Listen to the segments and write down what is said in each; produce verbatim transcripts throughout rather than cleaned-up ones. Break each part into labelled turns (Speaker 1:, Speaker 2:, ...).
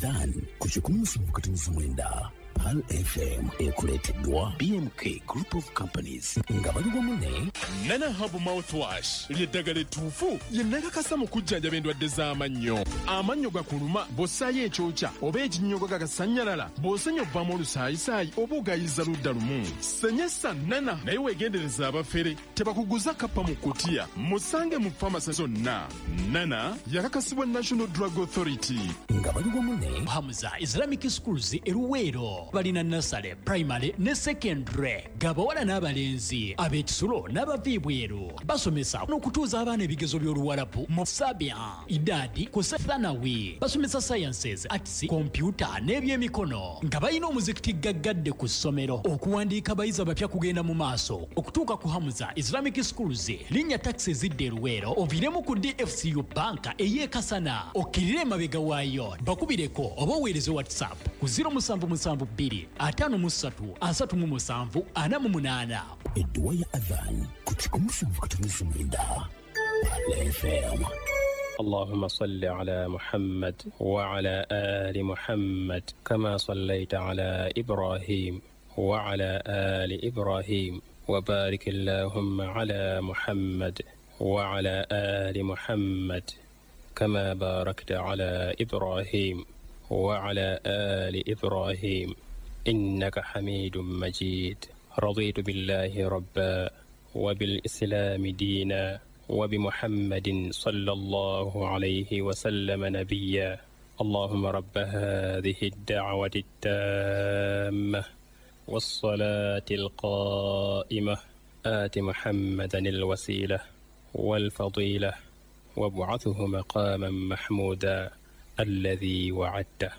Speaker 1: Dan kuchukua msimbuka mwenda Pal F M ekuleteddwa B M K Group of Companies nga bali wamunne
Speaker 2: Nana Hub Mouthwash ly'eddagala ettuufu ye nakakasa mu kujjanjaba endwadde z'amannyo. Amannyo gakuluma bw'ossaayo ekyokya oba ekinnyogo gagasannyalala bw'osenya obbamu olusaayisaayi oba ogayiza ludda lumu. Senyesa Nana naye weegendereza abafere tebakuguza kappa mu kutiya. Musange mu famasi zonna. Nana yakakasibwa National Drug Authority.
Speaker 1: Nga bali wamunne
Speaker 3: Hamza Islamic Schools eruweero balina nasale primary ne secondary gabawala n'abalenzi ab'ekisulo n'abaviibweru basomesa n'okutuuza abaana ebigezo by'oluwalabu mu sabia idadi ku sethanawi basomesa sciences arts computer n'ebyemikono nga balina omuzikiti gaggadde ku ssomero okuwandiika abayizi abapya kugenda mu maaso okutuuka ku Hamza Islamic Schools linnya taxi zidde eruweero oviremu ku D F C U banka ey'ekasana okkirire emabega waayo bakubireko oba oweereze WhatsApp ku zero seven seven two atano musatu asatu mu musanvu ana mu munana
Speaker 1: edduwa ya adhan kuchukua msimbuka mwenda Pal F M.
Speaker 4: اللهم صل على محمد وعلى آل محمد كما صليت على إبراهيم وعلى آل إبراهيم وبارك اللهم على محمد وعلى آل محمد كما باركت على إبراهيم وعلى آل إبراهيم إنك حميد مجيد. رضيت بالله ربا وبالإسلام دينا وبمحمد صلى الله عليه وسلم نبيا. اللهم رب هذه الدعوة التامة والصلاة القائمة آت محمدا الوسيلة والفضيلة وابعثه مقاما محمودا الذي وعدته.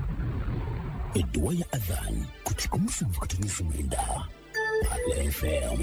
Speaker 1: edduwa ya adhan kuchukua msimbuka mwenda Pal F M.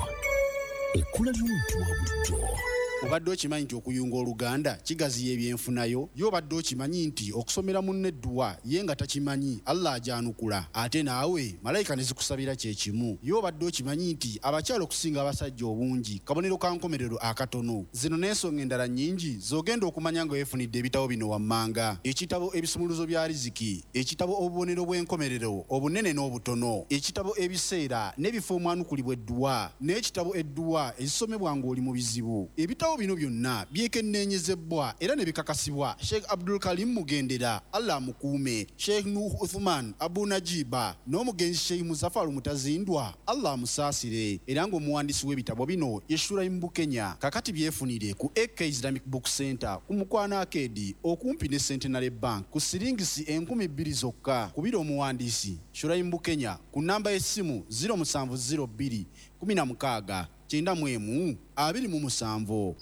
Speaker 1: Ekula ly'omuntu wa bulijjo.
Speaker 5: Obadde okimanyi nti okuyunga oluganda kigaziya ebyenfunayo? Y'obadde okimanyi nti okusomera munne edduwa ye nga takimanyi Allah ajanukula ate naawe malayika ne zikusabira kye kimu? Y'obadde okimanyi nti abakyala okusinga abasajja obungi kabonero ka nkomerero akatono? Zino n'ensonga endala nnyingi z'ogenda okumanya nga weefunidde ebitabo bino wammanga: ekitabo ebisumuluzo bya riziki, ekitabo obubonero bw'enkomerero obunene n'obutono, ekitabo ebiseera n'ebifo omwanukulibwa edduwa, n'ekitabo edduwa ezisomebwa ng'oli mu bizibu. Ebitabo bino byonna byekenneenyezebwa era ne bikakasibwa Sheikh Abdul Karim Mugendera, Allah mukuume, Sheikh Nuh Uthman Abu Najiba n'omugenzi Sheikh Muzaffar Mutazindwa, Allah musaasire, era ng'omuwandiisi w'ebitabo bino ye Shuraim Bukenya. Kakati byefunire ku A K Islamic Book Center ku Mukwana Arcade okumpi ne Centenary Bank ku siringisi enkumi bbiri zokka. Kubira omuwandiisi Shuraim Bukenya ku namba y'essimu zero seven zero two one six kyenda mu emu abiri mu musanvu.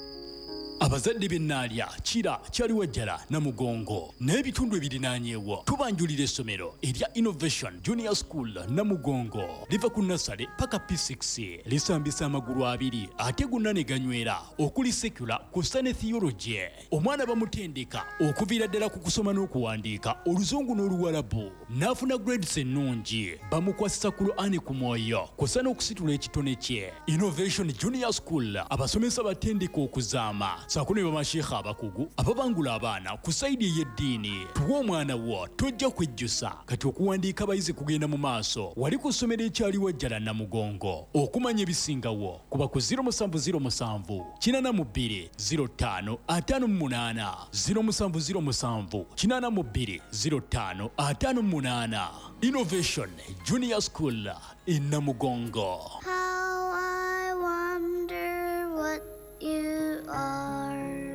Speaker 3: abazadde b'ennaalya kira kyaliwajjala Namugongo n'ebitundu ebirinaanyeewo tubanjulira essomero erya Innovation Junior School Namugongo liva ku nasale paka P six lisambisa amagulu abiri ate gonna ne ganywera okuli secular kussa ne theology. Omwana bamutendeka okuviira ddala ku kusoma n'okuwandiika oluzungu n'oluwalabu n'afuna grades ennungi bamukwasisa Qur'ani ku mwoyo kussa n'okusitula ekitone kye. Innovation Junior School abasomesa batendeka okuzaama sakune bamashekha abakugu ababangula abaana ku saidi y'eddiini. Tuwa omwana wo tojja kwejjusa kati okuwandiika abayizi kugenda mu maaso wali ku ssomero ekyali wajjala Namugongo. Okumanya ebisingawo kuba ku zero seven zero seven kinana mu bbiri zero five atano mu munana zero seven zero seven kinana mu bbiri zero five atano mu munana. Innovation Junior School in Namugongo.
Speaker 6: How I wonder what you are.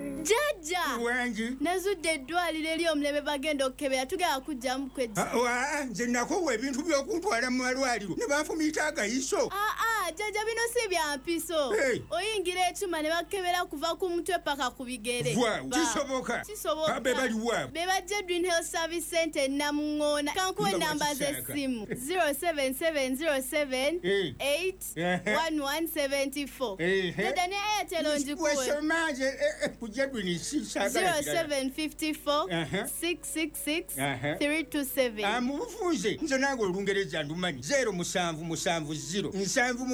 Speaker 6: Jaja
Speaker 7: wangi
Speaker 6: nazudde eddwaliro eri omulebe bagenda okukebera tugenda kujjamu kwejja.
Speaker 7: Wa nze nakowa ebintu by'okuntwala mu malwaliro ne banfumiita agayiso.
Speaker 6: Aa jaja bino si bya mpiso.
Speaker 7: Hey.
Speaker 6: Oyingira ekyuma ne bakebera kuva ku mutwe paka ku bigere.
Speaker 7: Wa kisoboka
Speaker 6: kisoboka
Speaker 7: abe bali wa
Speaker 6: be bajja Dream Health Service Center Namuŋŋoona. Kankuwe namba z'essimu zero seven seven zero seven eight one one seven four. Jaja ne Airtel onjikuwe
Speaker 7: wesomaje kujja dwini
Speaker 6: zero seven five four six six six three two seven.
Speaker 7: amubufunze nze nange olungereza ndumanyi zero musanvu musanvu zero nsanvu mu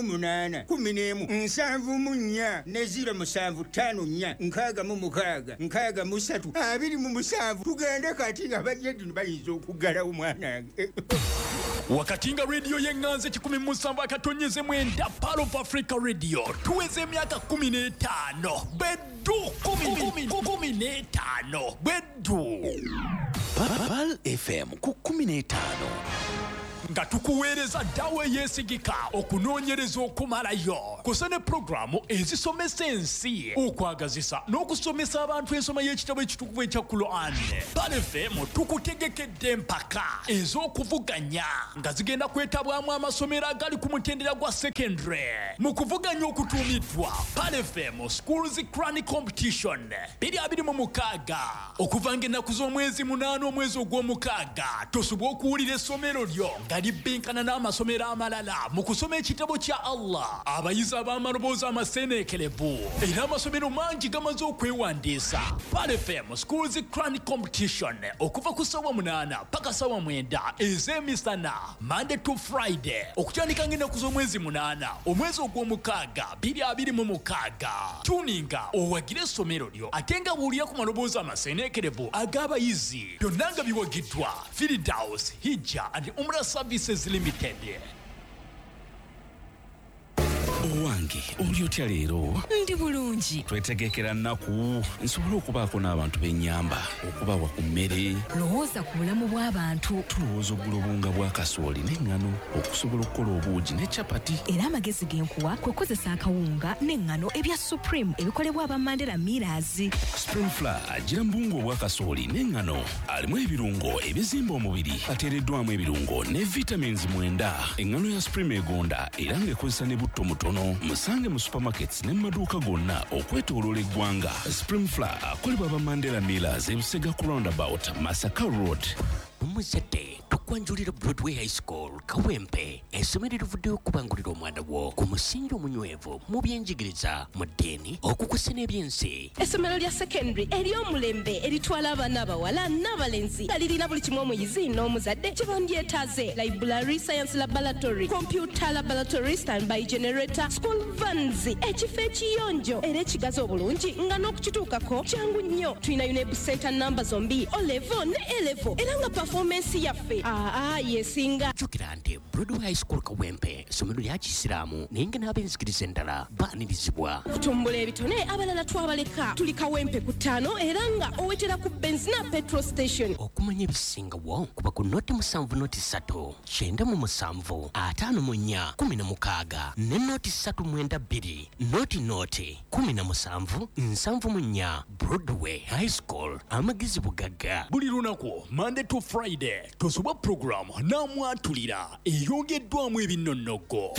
Speaker 7: munaana kumi n'emu nsanvu mu nnya ne ziro musanvu ttaano nnya nkaaga mu mukaaga nkaaga mu ssatu abiri mu musanvu tugende kati nga bajjajjino bayinza okuggalawo mwanange.
Speaker 3: wakati nga rediyo y'eŋŋanze kikumi mu musanvu akatonyeze mwenda Pearl of Africa Radio tuweze emyaka kumi n'etaano beddu kumi n'etaano beddu
Speaker 1: Pearl F M ku kumi n'etaano
Speaker 3: nga tukuweereza ddawo eyeesigika okunoonyereza okumalayo kusa ne pulogulaamu ezisomesa ensi okwagazisa n'okusomesa abantu ensoma y'ekitabo ekitukuvu ekya Quran. Pearl F M tukutegekedde empaka ez'okuvuganya nga zigenda kwetabwamu amasomero agali ku mutendera gwa secondary mu kuvuganya okutuumiddwa Pearl F M Schools Quran Competition bbiri abiri mu mukaaga okuva ng'ennaku z'omwezi munaana omwezi ogw'omukaaga tosobwa okuwulira essomero lyo nga libbinkana n'amasomero amalala mu kusoma ekitabo kya Allah. Abayizi ab'amaloboozi amaseeneekerevu era amasomero mangi gamaze okwewandiisa. Pearl F M Schools Quran Competition okuva ku ssaawa munaana paka ssaawa mwenda ez'emisana Monday to Friday okutandika ng'ennaku z'omwezi munaana omwezi ogw'omukaaga bbiri abiri mu mukaaga. Tuninga owagire essomero lyo ate nga buulira ku maloboozi amaseeneekerevu ag'abayizi byonna nga biwagiddwa Firdaus Hijja and Umrah Services Limited.
Speaker 8: Owange oli otya leero?
Speaker 9: Ndi bulungi.
Speaker 8: Twetegekera nnaku nsobole okubaako n'abantu b'ennyamba okubawa ku mmere.
Speaker 9: Lowooza ku bulamu bw'abantu.
Speaker 8: Tulowooza oggula obunga bwa kasooli n'eŋŋano okusobola okukola obuugi ne capati.
Speaker 9: Era amagezi g'enkuwa kwe kukozesa akawunga n'eŋŋano ebya Supreme ebikolebwa aba Mandela Millers.
Speaker 8: Supreme Flour agira mu bunga obwa kasooli n'eŋŋano alimu ebirungo ebizimba omubiri ateereddwamu ebirungo ne vitamins mwenda. Eŋŋano ya Supreme egonda era ng'ekozesa ne butto mutono. Musange mu supermarkets ne maduuka gonna okwetooloola eggwanga. Supreme Flour akolebwa aba Mandela Millers e Busega ku roundabout Masaka Road.
Speaker 1: Muzadde tukwanjulira Broadway High School Kawempe essomero erivuddeyo okubangulira omwana wo ku musingi omunywevu mu byenjigiriza mu ddiini okukusa n'ebyensi.
Speaker 10: Essomero lya secondary ery'omulembe eritwala abaana abawala n'abalenzi nga lirina buli kimu omuyizi n'omuzadde kye bandyetaaze: library, science laboratory, computer laboratory, standby generator, school vans, ekifo ekiyonjo era ekigazi obulungi nga n'okukituukako kyangu nnyo. Tulina UNEB center namba zombi O level ne A level era nga performance yaffe aa yesinga.
Speaker 1: Jjukira nti Broadway High School Kawempe essomero lya Kisiraamu naye nga n'ab'enzikiriza endala baanirizibwa.
Speaker 10: Kutumbula ebitone abalala twabaleka. Tuli Kawempe ku ttaano era nga owetera ku benzina petrol station.
Speaker 1: Okumanya ebisingawo kuba ku noti musanvu noti ssatu kyenda mu musanvu ataano mu nnya kumi na mukaaga ne noti ssatu mwenda bbiri noti noti kumi na musanvu nsanvu mu nnya. Broadway High School amagezi bugagga.
Speaker 3: Buli lunaku Monday to Friday tosobwa program n'amwatulira eyongeddwamu ebinnonogo.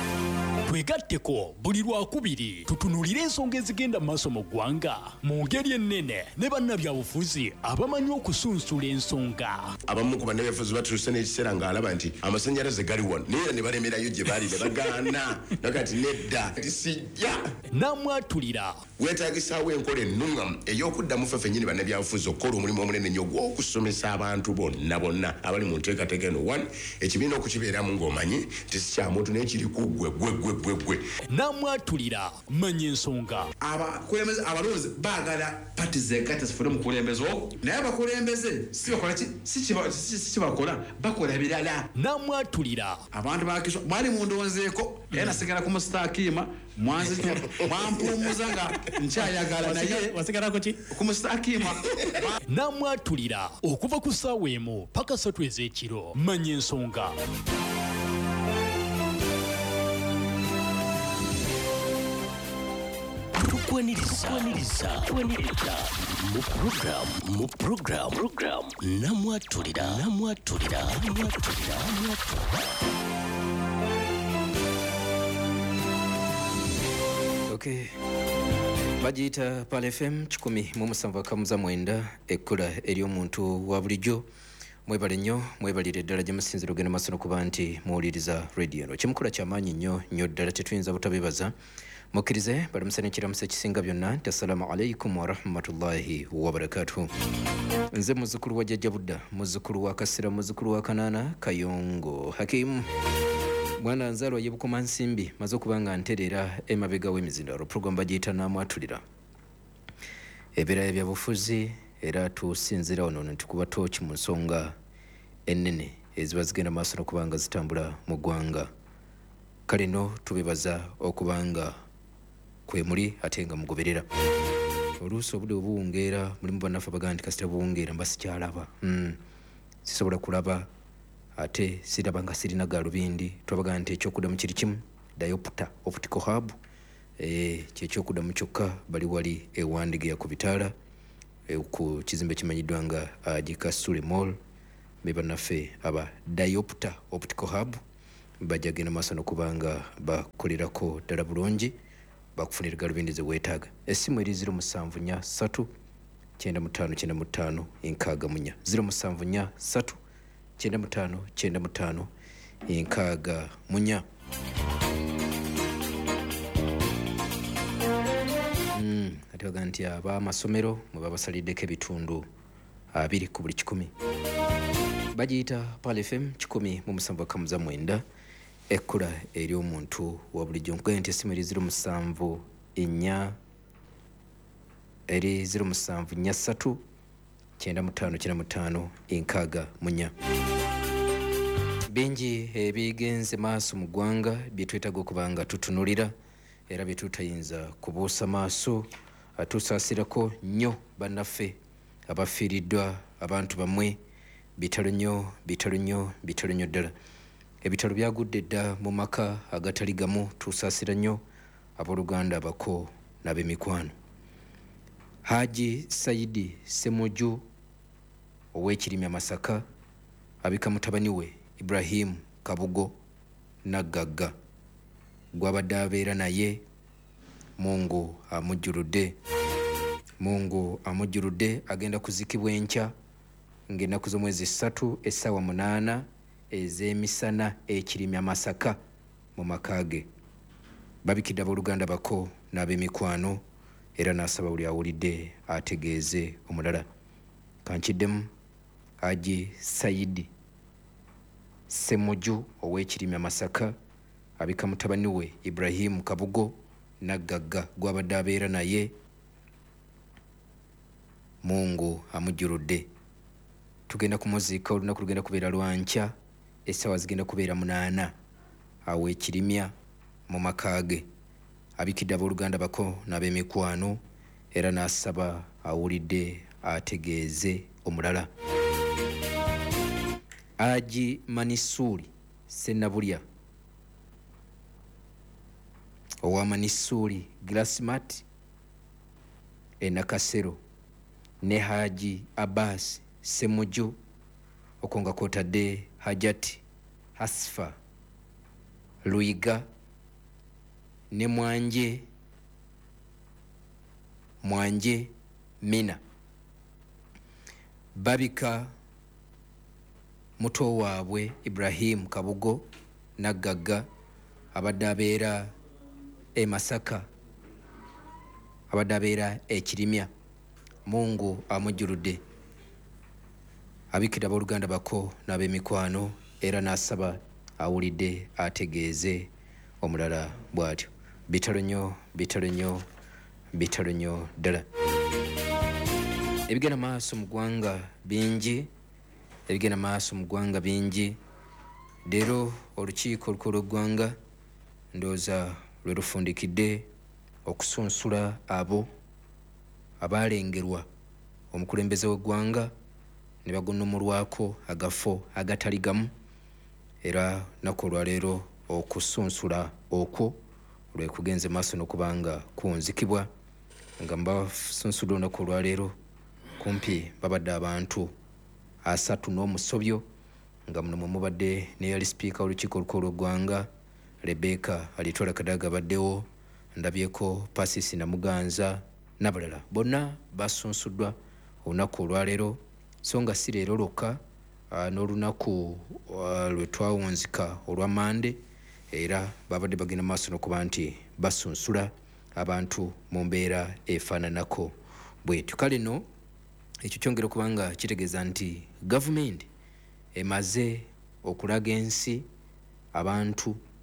Speaker 3: Twegatteko buli lwakubiri tutunulire ensonga ezigenda maaso mu ggwanga mu ngeri ennene ne bannabyabufuzi abamanyi okusunsula ensonga.
Speaker 11: Abamu ku bannabyabufuzi batuuse n'ekiseera ng'alaba nti amasannyalaze gali wano naye ne balemerayo gye bali ne bagaana nakati nedda tisijja.
Speaker 3: N'amwatulira
Speaker 11: weetaagisaawo enkola ennungamu ey'okuddamu ffe ffennyini bannabyabufuzi okukola omulimu omunene nnyo gw'okusomesa abantu bonna bonna abali mu nteekateeka eno one ekibiina okukibeeramu ng'omanyi nti si kya muntu naye kiri ku ggwe ggwe ggwe ggwe ggwe.
Speaker 3: N'amwatulira manya ensonga.
Speaker 12: Abakulembeze abalonzi baagala pati zegatta zifune mu kulembeza okwo naye abakulembeze si bakola ki si kibakola bakola birala.
Speaker 3: N'amwatulira
Speaker 12: abantu bakiswa bali mu ndowoozeeko era nasigala ku musitaakiima mwanzi mwampumuza nga nkyayagala naye
Speaker 3: wasigalako ki
Speaker 12: ku musitaakiima.
Speaker 3: N'amwatulira okuva ku ssaawa emu paka ssatu ez'ekiro manya ensonga.
Speaker 1: Tukwaniriza tukwaniriza mu program mu program program namwatulira namwatulira namwatulira namwatulira.
Speaker 13: Okay. Bagiyita Pearl F M kikumi mu musanvu akamuza mwenda ekkula ery'omuntu wa bulijjo. Mwebale nnyo mwebalire ddala gye musinzira ogenda maaso n'okuba nti muwuliriza radio eno. Kimukola ky'amaanyi nnyo nnyo ddala tetuyinza butabebaza. Mukkirize balamusa n'ekiramusa ekisinga byonna nti assalamu alaikum wa rahmatullahi wa barakatuhu. Nze muzzukulu wa jjajja Budda, muzzukulu wa Kasira, muzzukulu wa Kanaana Kayongo Hakimu. mwana nzalwa yebukoma nsimbi maze okubanga nterera emabega w'emizindalo program bagiyita namwatulira ebiraya byabufuzi era tusinzira ono ntikuba tooki mu nsonga ennene eziba zigenda maaso n'okubanga zitambula mu ggwanga kale no tubebaza okubanga kwemuli ate nga mugoberera oluusi obudde obuwungeera mulimu bannaffe bagaa nti kasita buwungeera mba sikyalaba mm. sisobola kulaba ate siraba nga sirina galubindi twabagaa nti ekyokuddamu kiri kimu diopter optical hub e, kyekyokuddamu kyokka bali wali ewandigeya ku bitaala e, ku kizimbe kimanyiddwa nga agikasule mall be bannaffe aba diopter optical hub bajja genda maaso n'okubanga bakolerako ddala bulungi bakufunira galubindi ze weetaaga essimu eri ziro musanvu nnya ssatu kyenda mu ttaano kyenda mu ttaano enkaaga mu nnya ziro musanvu nnya ssatu kyenda mu ttaano kyenda mu ttaano enkaaga mu nnya mm, ate baga nti ab'amasomero mwe babasaliddeko ebitundu abiri ku buli kikumi bagiyita Pal F M kikumi mu musanvu akamuza mwenda ekkula eri omuntu wa bulijjo nkugaye nti essimu eri ziro musanvu ennya eri ziro musanvu nnya ssatu kyenda mu ttaano kyenda mu ttaano enkaaga mu nnya bingi ebigenze maaso mu ggwanga bye twetaaga okubanga tutunulira era bye tutayinza kubuusa maaso tusaasirako nnyo bannaffe abafiiriddwa abantu bamwe bitalo nnyo bitalo nnyo bitalo nnyo ddala ebitalo byagudde dda mu maka agatali gamu tusaasira nnyo abooluganda abako n'ab'emikwano Haji Saidi Semuju ow'ekirimya Masaka abika mutabani we Ibrahim Kabugo Nagagga gwabadde abeera naye Mungu amujjuludde Mungu amujjuludde agenda kuzikibwa enkya ng'ennaku z'omwezi ssatu essaawa munaana ez'emisana ekirimya Masaka mu maka ge babikidde abooluganda bako n'ab'emikwano era n'asaba buli awulidde ategeeze omulala kankiddemu Haji Saidi Semuju ow'ekirimya Masaka abika mutabani we Ibrahim Kabugo Nagagga gwabadde abeera naye Mungu amujjuludde tugenda kumuziika olunaku lugenda kubeera lwankya essaawa zigenda kubeera munaana awo ekirimya mu maka ge abikidde abooluganda bako n'ab'emikwano era n'asaba awulidde ategeeze omulala Haji Manisuuli Sennabulya owa Manisuuli Glasmat e Nakasero ne Haji Abbas Semuju okwo nga kwotadde Hajati Hasfa Luiga ne Mwanje Mwanje Mina babika muto waabwe Ibrahim Kabugo Nagagga abadde abeera e Masaka abadde abeera ekirimya Mungu amujjuludde abikira abooluganda bako n'ab'emikwano era n'asaba awulidde ategeeze omulala bw'atyo bitalo nnyo bitalo nnyo bitalo nnyo ddala ebigenda maaso mu ggwanga bingi ebigenda maaso mu ggwanga bingi leero olukiiko olukulu lw'eggwanga ndowooza lwe lufundikidde okusunsula abo abaalengerwa omukulembeze w'eggwanga ne bagunnumulwako agafo agatali gamu era naku olwaleero okusunsula okwo lwe kugenze maaso n'okubanga kunzikibwa nga mbasunsuddwa olunaku olwaleero kumpi babadde abantu asatu n'omusobyo nga muno mwe mubadde neyali sipiika olukiiko olukulu lw'eggwanga Rebecca Alitwala Kadaga baddewo ndabyeko Pasisi Namuganza n'abalala bonna basunsuddwa olunaku olwaleero so nga si leero lwokka n'olunaku lwe twawunzika olwa Mande era babadde bagenda maaso n'okuba nti basunsula abantu mu mbeera efaananako bwetyo kale no ekyo kyongera okubanga kitegeeza nti gavumenti emaze okulaga ensi abantu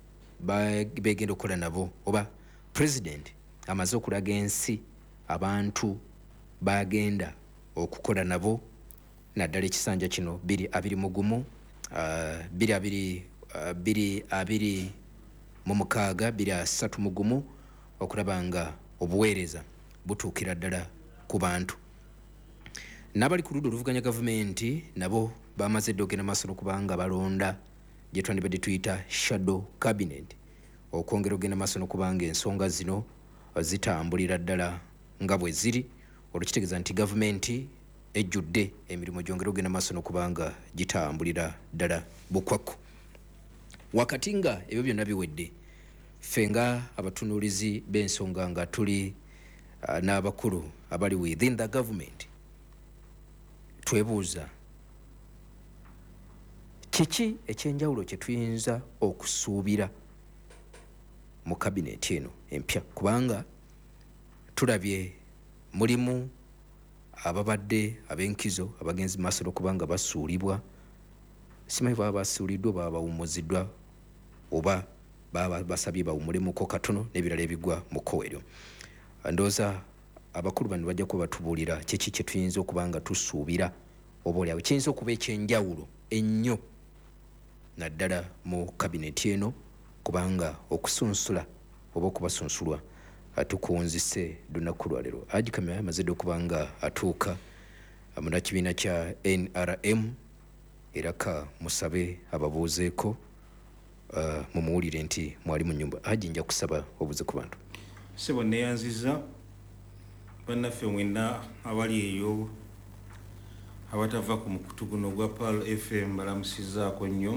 Speaker 13: begenda okukola nabo oba president amaze okulaga ensi abantu bagenda okukola nabo naddala ekisanja kino biri abiri mugumu uh, biri abiri uh, biri abiri mu mukaaga biri asatu mugumu okulaba nga obuweereza butuukira ddala ku bantu n'abali ku ludda oluvuganya gavumenti nabo bamaze dde ogenda maaso n'okubanga balonda gye twandibadde tuyita shadow cabinet okwongera ogenda maaso n'okubanga ensonga zino zitambulira ddala nga bwe ziri olwekitegeeza nti gavumenti ejjudde emirimu gyongera ogenda maaso n'okubanga gitambulira ddala bukwakku wakati nga ebyo byonna biwedde ffe nga abatunuulizi b'ensonga nga tuli uh, n'abakulu abali within the government twebuuza kiki ekyenjawulo kye tuyinza okusuubira mu kabineti eno empya kubanga tulabye mulimu ababadde ab'enkizo abagenzi maaso n'okubanga basuulibwa simanyi baba basuuliddwa baba bawummuziddwa oba baba basabye bawummulemuko katono n'ebirala ebigwa mu kkowa eryo ndowooza abakulu bano bajja kuba batubuulira kiki kye tuyinza okuba nga tusuubira oba oliawo kiyinza okuba ekyenjawulo ennyo naddala mu kabineti eno kubanga okusunsula oba okubasunsulwa tukunzise lunaku lwaleero Haji Kamya amaze dde okuba nga atuuka muna kibiina kya N R M era ka musabe ababuuzeeko uh, mumuwulire nti mwali mu nnyumba. Haji nja kusaba obuuze ku bantu.
Speaker 14: Sebo neyanziza bannaffe mwenna abali eyo abatava ku mukutu guno gwa Pearl F M balamusizaako nnyo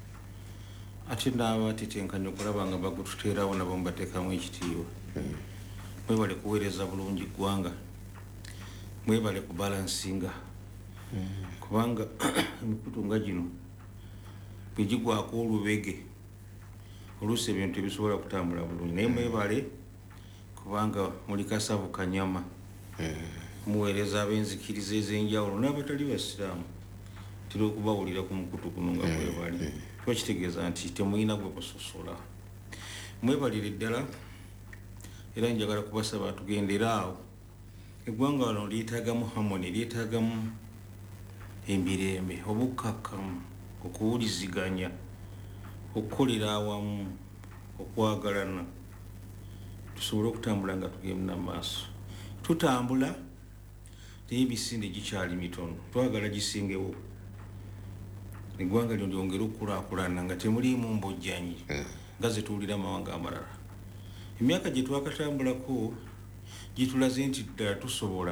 Speaker 14: ate n'abatetenkanya okulaba nga bagututeerawo nabo mubateekamu ekitiibwa. Mwebale kuweereza bulungi ggwanga, mwebale kubalansinga kubanga emikutu nga gino bwe gigwako olubege oluusi ebintu tebisobola kutambula bulungi naye mwebale kubanga muli kasavu kanyama muweereza ab'enzikiriza ez'enjawulo n'abatali basiraamu tera okubawulira ku mukutu guno nga mwebali kiba kitegeeza nti temulina gwe kusosola. Mwebalire ddala era njagala kubasaba tugendera awo eggwanga wano lyetaagamu harmony lyetaagamu emirembe obukkakkamu okuwuliziganya okukolera awamu okwagalana tusobole okutambula nga tugenda maaso tutambula naye emisinde gikyali mitono twagala gisingewo eggwanga lyo lyongera okukulaakulana nga temuliimu mbojjanyi nga zetuwulira amawanga amalala. Emyaka gye twakatambulako gitulaze nti ddala tusobola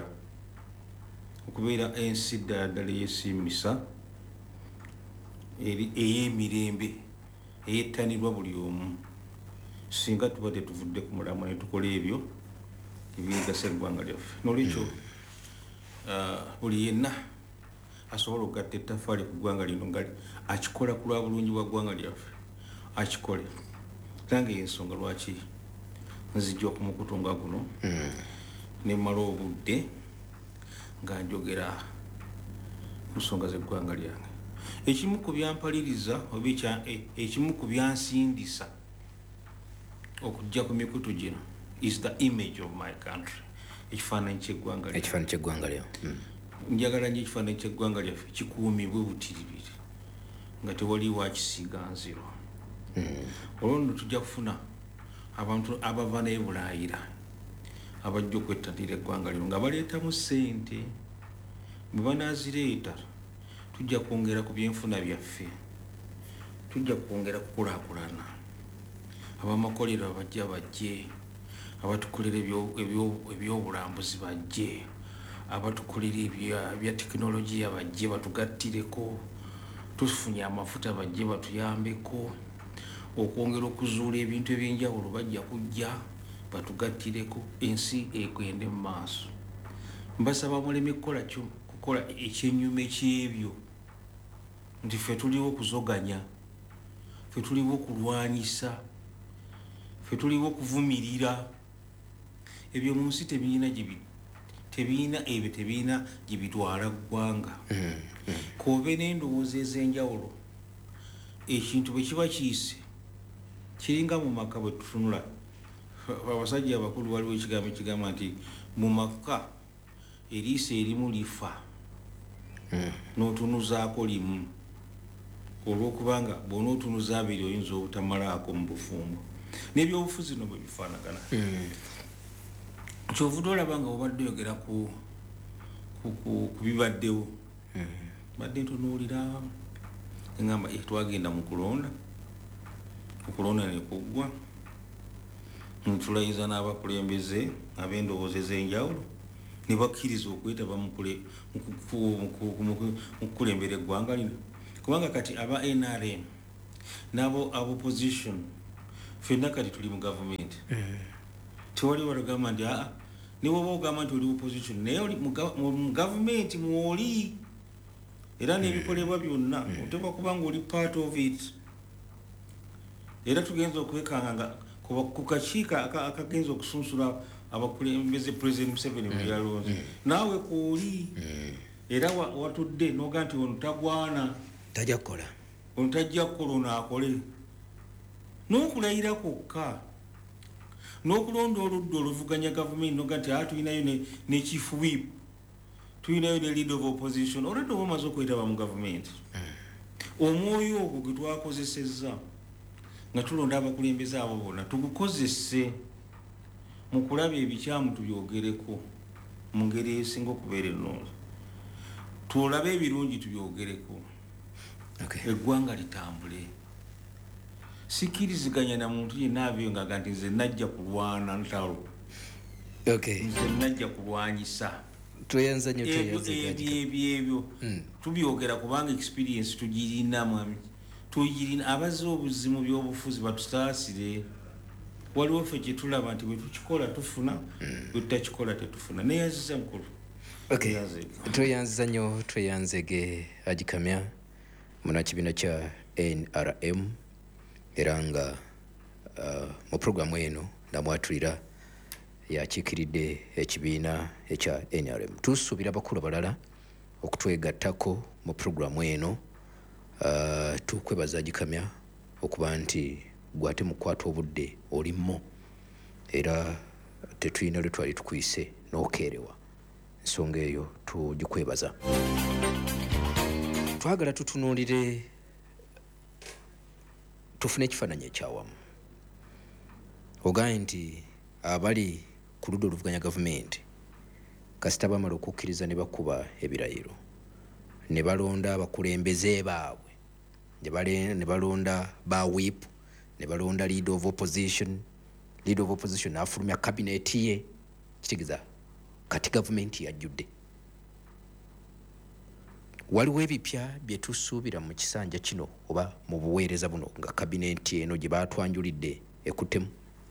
Speaker 14: okubeera ensi ddala ddala eyesiimisa ey'emirembe eyettanirwa buli omu singa tuba tetuvudde ku mulamwa ne tukola ebyo ebyegasa eggwanga lyaffe. N'olwekyo buli yenna asobola okugatta ettaffaali ku ggwanga lino nga akikola ku lwa bulungi bwa ggwanga lyaffe akikole. Nange y'ensonga lwaki nzijja ku mukutu nga guno ne mmala obudde nga njogera ku nsonga z'eggwanga lyange. Ekimu ku byampaliriza oba ekimu ku byansindisa okujja ku mikutu gino is the image of my country, ekifaananyi ky'eggwanga lyaffe.
Speaker 13: Ekifaananyi ky'eggwanga lyaffe.
Speaker 14: Njagala nnyo ekifaananyi ky'eggwanga lyaffe kikuumibwe butiribiri nga tewaliwo akisiiga nziro. Olwo nno tujja kufuna abantu abava naye bulaayira abajja okwettanira eggwanga lino nga baleetamu ssente. Bwe banaazireeta tujja kwongera ku byenfuna byaffe, tujja kwongera kukulaakulana. Abamakolero abajja bajje, abatukolera ebyobulambuzi bajje, abatukolera ebya tekinologiya bajje batugattireko, tufunye amafuta bajje batuyambeko, okwongera okuzuula ebintu ebyenjawulo bajja kujja batugattireko, ensi egende mu maaso. Mbasaba muleme kukola kukola ekyennyuma eky'ebyo nti ffe tuliwo okuzoganya, ffe tuliwo okulwanyisa, ffe tuliwo okuvumirira. Ebyo mu nsi tebiina tebiina ebyo tebiina gye bitwala ggwanga. Koobe n'endowooza ez'enjawulo ekintu bwe kiba kiyise kiringa mu maka bwe tutunula abasajja abakulu waliwo ekigambo ekigamba nti mu maka eriisa erimu lifa n'otunuzaako limu olwokubanga bw'onootunuza abiri oyinza obutamalaako mu bufumbo n'ebyobufuzi no bwe bifaanagana kyovudde olaba nga obadde oyogera ku bibaddewo badde ntunuulira eŋamba twagenda mu kulonda okulonda nekuggwa ntulayiza n'abakulembeze ab'endowooza ez'enjawulo ne bakkiriza okwetaba mu kukulembera eggwanga lino kubanga kati aba N R M n'abo opposition ffenna kati tuli mu gavumenti tewali walagamba nti aa niwe oba ogamba nti oli opposition naye oli mu gavumenti mwoli era n'ebikolebwa byonna oteekwa kuba nga oli part of it era tugenza okwekanga nga ku kakiiko akagenza okusunsula abakulembeze president Museveni bwe yalonze naawe kwoli era watudde noga nti ono tagwana
Speaker 13: tajja kukola
Speaker 14: ono tajja kukola ono akole n'okulayira kwokka n'okulonda oludda oluvuganya gavumenti noga nti a tulinayo ne chief whip tulinayo ne leader of opposition olwedde oba omaze okwetaba mu gavumenti omwoyo ogwo gwe twakozesezza nga tulonda abakulembeze abo bonna tugukozese mu kulaba ebikyamu tubyogereko mu ngeri esinga okubeera ennungi tulabe ebirungi tubyogereko eggwanga litambule sikkiriziganya na muntu yenna abyo nga nti nze najja kulwana ntalo nze najja kulwanyisa
Speaker 13: tweyanza nnyo
Speaker 14: ebyo tubyogera kubanga experience tugirina mwami tugirina abaze obuzimu by'obufuzi batutaasire waliwo ffe kyetulaba nti bwe tukikola tufuna bwe tutakikola tetufuna neyanziza mukulu
Speaker 13: tweyanziza nnyo tweyanzege agikamya munakibiina kya N R M era nga mu puroguramu eno namwatulira yakiikiridde ekibiina ekya N R M tusuubira abakulu balala okutwegattako mu puroguramu eno tukwebaza agikamya okuba nti gwate mukwata obudde olimmo era tetulina lwe twali tukwise n'okeerewa ensonga eyo tugikwebaza twagala tutunuulire tufune ekifaananyi ekyawamu ogaye nti abali ku ludda oluvuganya gavumenti kasita bamala okukkiriza ne bakuba ebirayiro ne balonda abakulembeze baabwe ne balonda ba whip ne balonda leader of opposition leader of opposition n'afulumya kabineti ye kitegeeza kati gavumenti yajjudde waliwo ebipya bye tusuubira mu kisanja kino oba mu buweereza buno nga kabineti eno gye baatwanjulidde ekuttemu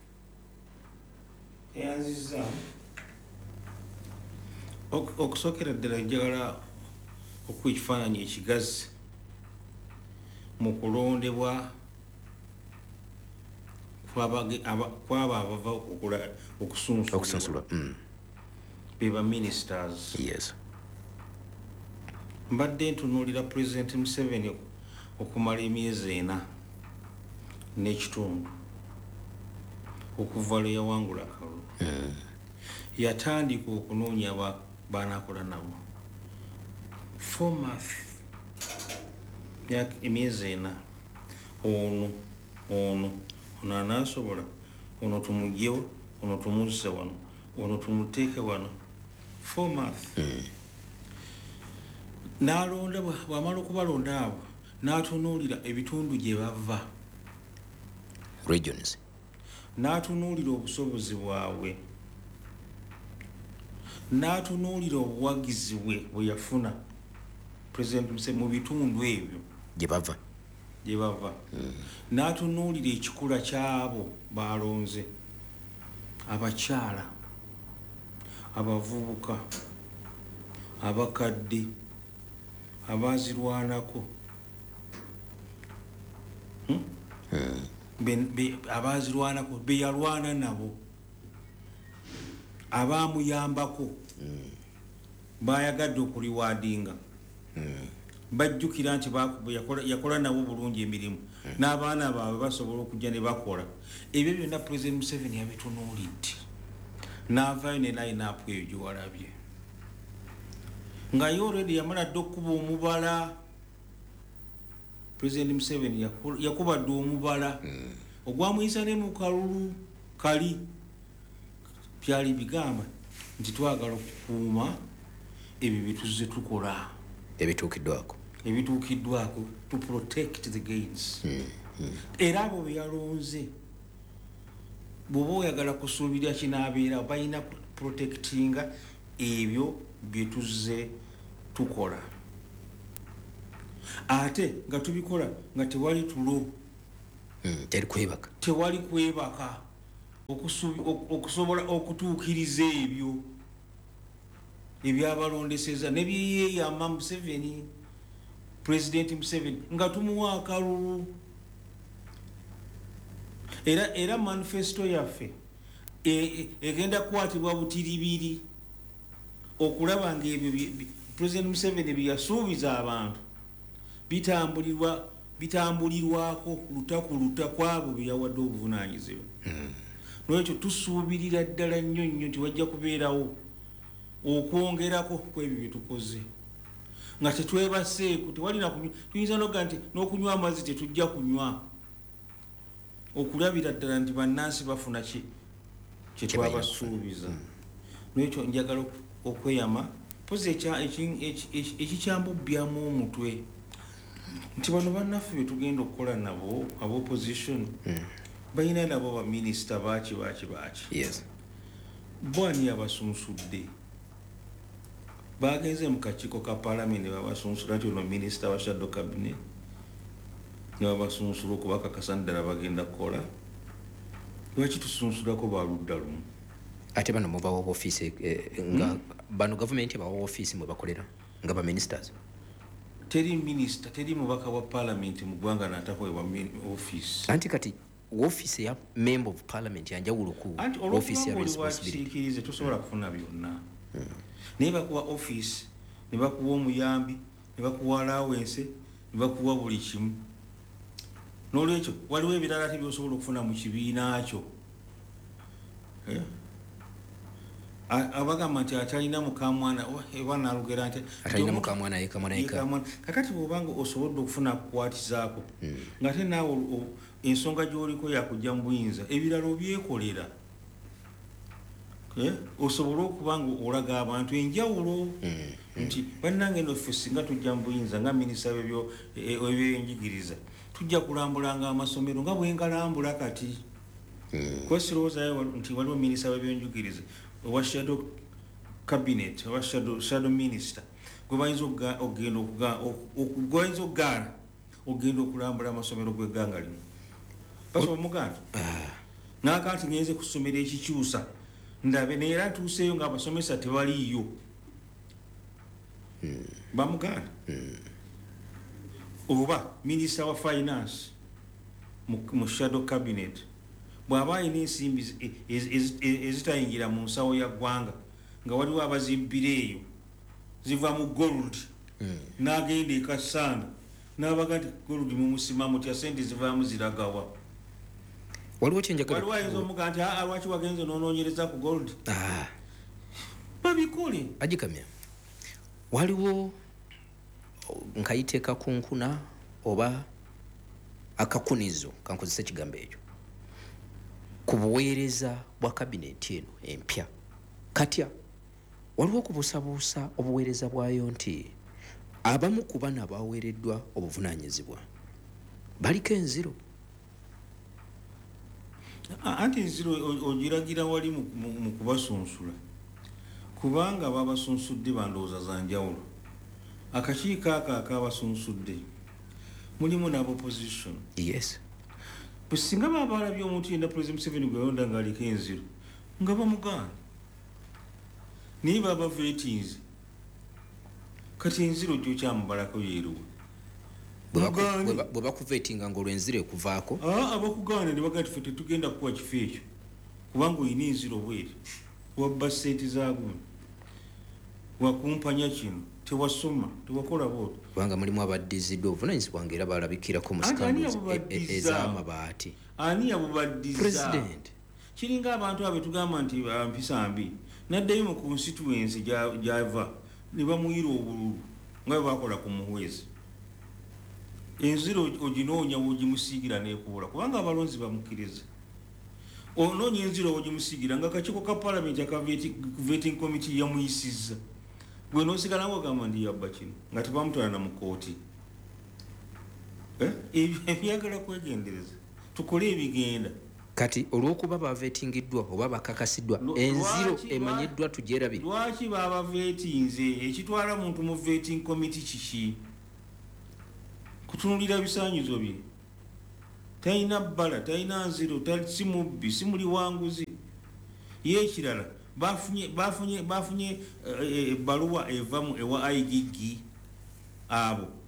Speaker 14: eyanziza okusookera ddala njagala okuwa ekifaananyi ekigazi mu kulondebwa kwaba abava okusunsulwa be ba ministers mbadde ntunuulira president Museveni okumala emyezi ena n'ekitundu okuva lwe yawangula akalulu yatandika okunoonya baanakola nabo fomath emyezi ena ono ono ono anaasobola ono tumugyewo ono tumuzze wano ono tumuteeke wano fomath n'alonda bw'amala okubalonda abo n'atunuulira ebitundu gye bava
Speaker 13: regions
Speaker 14: n'atunuulira obusobozi bwabwe n'atunuulira obuwagizi bwe bwe yafuna president Museveni mu bitundu ebyo
Speaker 13: gye bava
Speaker 14: gye bava n'atunuulira ekikula ky'abo balonze abakyala abavubuka abakadde abazirwanako abazirwanako be yalwana nabo abamuyambako bayagadde okuliwaadinga bajjukira nti yakola nabo bulungi emirimu n'abaana baabwe basobola okujja ne bakola ebyo byonna President Museveni yabitunuulidde n'avaayo ne line-up eyo gyewalabye nga ye already yamala dde okuba omubala. President Museveni yakubadde omubala ogwamuyisa ne mu kalulu kali byali bigamba nti twagala okukuuma ebyo bituze tukola
Speaker 13: ebituukiddwako
Speaker 14: ebituukiddwako to protect the gains era abo beyalonze bw'oba oyagala kusuubirya kinaabeera balina protectinga ebyo byetuze tukola ate nga tubikola nga tewali tulo
Speaker 13: teri kwebaka
Speaker 14: tewali kwebaka okusobola okutuukiriza ebyo ebyabalondeseza ne byeyeyama Museveni President Museveni nga tumuwa akalulu era era manifesto yaffe egenda kukwatibwa butiribiri okulaba nga ebyo President Museveni bye yasuubiza abantu bitambulirwa bitambulirwako luta ku luta kwabo bye yawadde obuvunaanyizibwa n'ekyo tusuubirira ddala nnyo nnyo nti wajja kubeerawo okwongerako kwebyo bye tukoze nga tetwebaseeko tewalina tuyinza noga nti n'okunywa amazzi tetujja kunywa okulabira ddala nti bannansi bafuna ki kye twabasuubiza n'ekyo njagala okweyama pozi ekikyambubbyamu omutwe nti bano bannaffe bye tugenda okukola nabo aba opposition balina nabo baminisita baaki baaki baaki bwani yabasunsudde bagenze mu kakiiko ka paalamenti babasunsula nti ono minisita wa shadow cabinet ne babasunsula okubakakasa ddala bagenda kukola lwaki tusunsulako baludda lumu
Speaker 13: ate bano mubawa ofiisi nga bano gavumenti bawa ofiisi mwe bakolera nga baministers
Speaker 14: teri minisita teri mubaka wa paalamenti mu ggwanga n'atakoebwa ofiisi
Speaker 13: anti kati ofiisi ya member of parliament yanjawulo ku ofiisi ya responsibility
Speaker 14: tosobola kufuna byonna naye bakuwa ofiisi ne bakuwa omuyambi ne bakuwa allowance ne bakuwa buli kimu n'olwekyo waliwo ebirala ate byosobola okufuna mu kibiina kyo abagamba nti atalina mukamwana eba nalugera nti
Speaker 13: atalina mukamwana ye kamwana yeka
Speaker 14: kakati bw'obanga osobodde okufuna kukwatizaako ng'ate naawe ensonga gy'oliko yakujja mu buyinza ebirala obyekolera osobole okuba nga olaga abantu enjawulo nti bannange noffe singa tujja mu buyinza nga minisita w'ebyenjigiriza tujja kulambulanga amasomero nga bwengalambula kati kwesirowoozayo nti waliwo minisita w'ebyenjigiriza owa shadow cabinet owa shadow minister gwe bayinza okugenda gwayinza okugaana okugenda okulambula amasomero gw'egganga lino basoba omuganda naaka nti ngenze ku ssomero ekikyusa ndabe naye era ntuuseeyo ng'abasomesa tebaliiyo bamuganda oba minisita wa finance mu shadow cabinet bw'aba alina ensimbi ezitayingira mu nsawo ya ggwanga nga waliwo abazibbira eyo ziva mu gold n'agenda ekasanda n'abaga nti gold mumusimamu tya sente zivaamu ziragawa
Speaker 13: waliwo kyenjagala
Speaker 14: waliwo ayinza omuga nti aa lwaki wagenze n'onoonyereza ku gold babikole
Speaker 13: agikamya waliwo nkayite kakunkuna oba akakunizo kankozesa ekigambo ekyo ku buweereza bwa kabineti eno empya katya waliwo okubuusabuusa obuweereza bwayo nti abamu ku bana baweereddwa obuvunaanyizibwa baliko enziro
Speaker 14: anti enziro ogiragira wali mu kubasunsula kubanga babasunsudde bandowooza za njawulo akakiiko ako akabasunsudde mulimu n'aba opposition
Speaker 13: yes
Speaker 14: bwe singa baba balabye omuntu yenda President Museveni gwe yalonda ng'aliko enziro nga bamugaana naye baba vetinze kati enziro gyo kyamubalako yeeruwa
Speaker 13: bwe bakuvetinga ng'olwenziro ekuvaako
Speaker 14: abakugaana ne bagaa tife tetugenda kukuwa kifo ekyo kubanga olina enziro bweri wabba sente zaaguno wakumpanya kino tewasoma tewakola bwoti
Speaker 13: kubanga mulimu abaddiziddwa obuvunanyizibwa ng'era balabikirako mu scandals ez'amabaati.
Speaker 14: Ani yabubaddiza?
Speaker 13: President.
Speaker 14: Kiringa abantu abe tugamba nti mpisa mbi naddayo mu constituency gyava ne bamuyira obululu nga bwe bakola ku muhwezi. Enziro oginoonya wogimusiigira n'ekubula kubanga abalonzi bamukkiriza. Onoonya enziro wogimusiigira nga kakiiko ka palamenti aka vetting committee yamuyisizza. Gwe n'osigala ng'ogamba ndi yabba kino nga tebamutwala na mu kooti. Ebyo ebyagala kwegendereza tukole ebigenda.
Speaker 13: Kati olw'okuba bavetingiddwa oba bakakasiddwa enziro emanyiddwa tugyerabire.
Speaker 14: Lwaki baba vetinze ekitwala muntu mu vetting committee kiki? Kutunulira bisaanyizo bye. Talina bbala, talina nziro, si mubbi, si muli wanguzi. Ye ekirala bafunye bafunye bafunye ebbaluwa eva mu ewa I G G abo